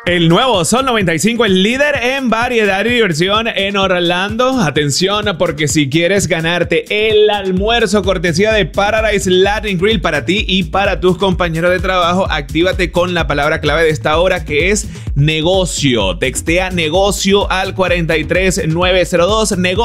El nuevo Sol 95, el líder en variedad y diversión en Orlando. Atención, porque si quieres ganarte el almuerzo cortesía de Paradise Latin Grill para ti y para tus compañeros de trabajo, actívate con la palabra clave de esta hora, que es negocio. Textea negocio al 43902.